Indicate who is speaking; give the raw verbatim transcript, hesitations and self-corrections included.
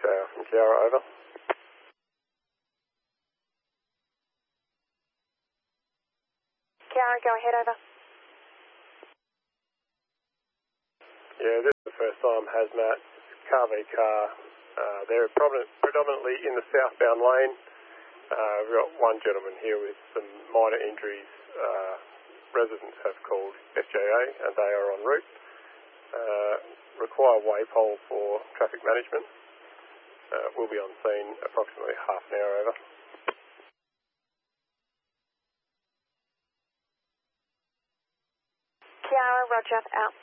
Speaker 1: hour from Kiara, over.
Speaker 2: Kiara, go ahead, over.
Speaker 1: Yeah, this is the first time hazmat, car v car. Uh, they're predominantly in the southbound lane. Uh, we've got one gentleman here with some minor injuries. Uh, residents have called S J A and they are en route. Uh, require waypole for traffic management. Uh, we'll be on scene approximately half an hour, over.
Speaker 2: Kiara, roger, out.